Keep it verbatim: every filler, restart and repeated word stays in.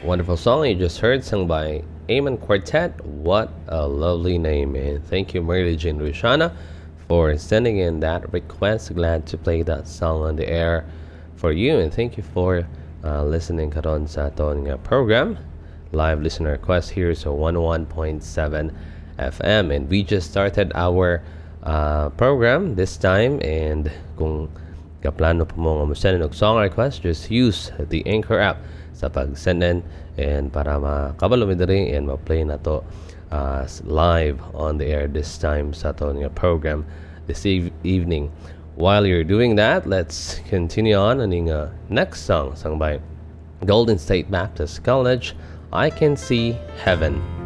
Wonderful song you just heard, sung by Amen Quartet. What a lovely name, and thank you, Mary Jane Rushana, for sending in that request. Glad to play that song on the air for you, and thank you for uh, listening karon sa aton nga program. Live listener request here is one oh one point seven F M, and we just started our uh, program this time. And kung kaplano po mo nga mo send og song request, just use the Anchor app sa pag-send and para makabalo mi diri and ma-play na to uh, live on the air this time sa aton nga program this eve- evening. While you're doing that, let's continue on aning uh, next song sung by Golden State Baptist College, I Can See Heaven.